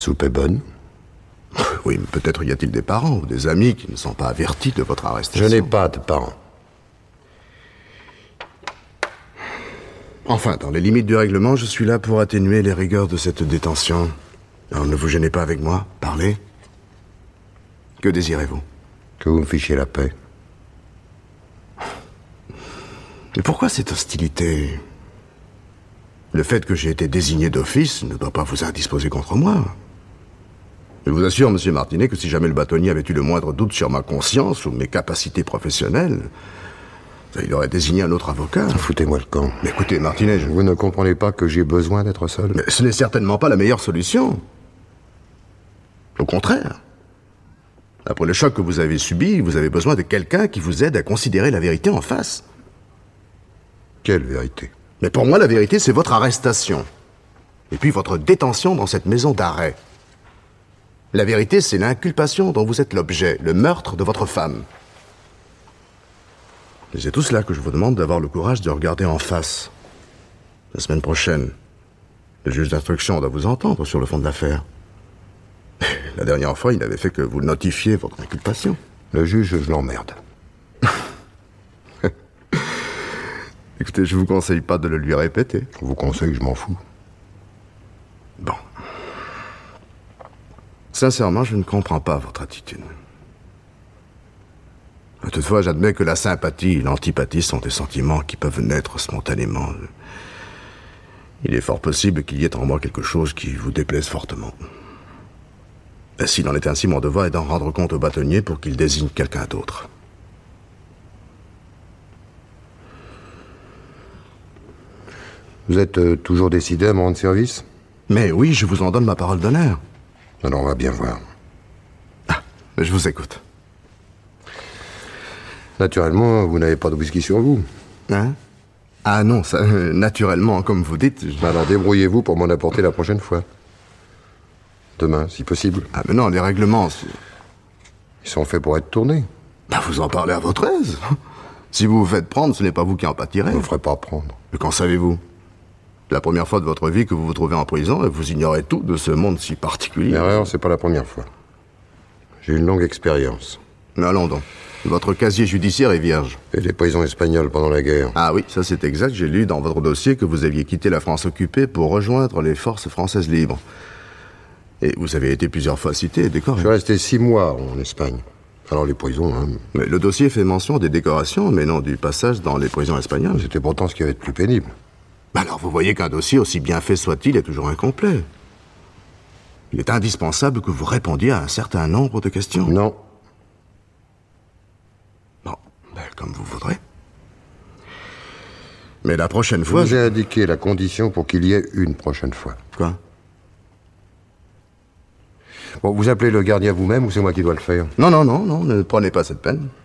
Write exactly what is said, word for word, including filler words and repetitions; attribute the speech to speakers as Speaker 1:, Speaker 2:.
Speaker 1: Soupe est bonne.
Speaker 2: Oui, mais peut-être y a-t-il des parents ou des amis qui ne sont pas avertis de votre arrestation.
Speaker 1: Je n'ai pas de parents.
Speaker 2: Enfin, dans les limites du règlement, je suis là pour atténuer les rigueurs de cette détention. Alors ne vous gênez pas avec moi, parlez. Que désirez-vous?
Speaker 1: Que vous me fichiez la paix.
Speaker 2: Mais pourquoi cette hostilité? Le fait que j'ai été désigné d'office ne doit pas vous indisposer contre moi. Je vous assure, monsieur Martinet, que si jamais le bâtonnier avait eu le moindre doute sur ma conscience ou mes capacités professionnelles, il aurait désigné un autre avocat.
Speaker 1: Foutez-moi le camp.
Speaker 2: Mais écoutez, Martinet, je...
Speaker 1: Vous ne comprenez pas que j'ai besoin d'être seul?
Speaker 2: Mais ce n'est certainement pas la meilleure solution. Au contraire. Après le choc que vous avez subi, vous avez besoin de quelqu'un qui vous aide à considérer la vérité en face.
Speaker 1: Quelle vérité?
Speaker 2: Mais pour moi, la vérité, c'est votre arrestation. Et puis votre détention dans cette maison d'arrêt. La vérité, c'est l'inculpation dont vous êtes l'objet, le meurtre de votre femme. Et c'est tout cela que je vous demande d'avoir le courage de regarder en face. La semaine prochaine, le juge d'instruction doit vous entendre sur le fond de l'affaire. La dernière fois, il n'avait fait que vous notifier votre inculpation.
Speaker 1: Le juge, je l'emmerde.
Speaker 2: Écoutez, je vous conseille pas de le lui répéter.
Speaker 1: Je vous conseille, je m'en fous.
Speaker 2: Bon. Sincèrement, je ne comprends pas votre attitude. Toutefois, j'admets que la sympathie et l'antipathie sont des sentiments qui peuvent naître spontanément. Il est fort possible qu'il y ait en moi quelque chose qui vous déplaise fortement. Et s'il en est ainsi, mon devoir est d'en rendre compte au bâtonnier pour qu'il désigne quelqu'un d'autre.
Speaker 1: Vous êtes euh, toujours décidé à me rendre service?
Speaker 2: Mais oui, je vous en donne ma parole d'honneur.
Speaker 1: Alors on va bien voir.
Speaker 2: Ah, je vous écoute.
Speaker 1: Naturellement, vous n'avez pas de whisky sur vous.
Speaker 2: Hein? Ah non, ça, euh, naturellement, comme vous dites... Je...
Speaker 1: Alors débrouillez-vous pour m'en apporter la prochaine fois. Demain, si possible.
Speaker 2: Ah mais non, les règlements... C'est...
Speaker 1: Ils sont faits pour être tournés.
Speaker 2: Bah vous en parlez à votre aise. Si vous vous faites prendre, ce n'est pas vous qui en pâtirez.
Speaker 1: Je ne me ferai pas prendre.
Speaker 2: Mais qu'en savez-vous? La première fois de votre vie que vous vous trouvez en prison et vous ignorez tout de ce monde si particulier.
Speaker 1: L'erreur, c'est pas la première fois. J'ai une longue expérience.
Speaker 2: Mais allons donc. Votre casier judiciaire est vierge.
Speaker 1: Et les prisons espagnoles pendant la guerre.
Speaker 2: Ah oui, ça c'est exact. J'ai lu dans votre dossier que vous aviez quitté la France occupée pour rejoindre les forces françaises libres. Et vous avez été plusieurs fois cité et décoré.
Speaker 1: Je suis resté six mois en Espagne. Alors les prisons, hein...
Speaker 2: Mais le dossier fait mention des décorations, mais non du passage dans les prisons espagnoles.
Speaker 1: C'était pourtant ce qui avait de plus pénible.
Speaker 2: Bah alors vous voyez qu'un dossier, aussi bien fait soit-il, est toujours incomplet. Il est indispensable que vous répondiez à un certain nombre de questions.
Speaker 1: Non.
Speaker 2: Bon, ben, comme vous voudrez. Mais la prochaine fois...
Speaker 1: Je vous ai
Speaker 2: je...
Speaker 1: indiqué la condition pour qu'il y ait une prochaine fois.
Speaker 2: Quoi?
Speaker 1: Bon, vous appelez le gardien vous-même ou c'est moi qui dois le faire?
Speaker 2: Non, non, non, non, ne prenez pas cette peine.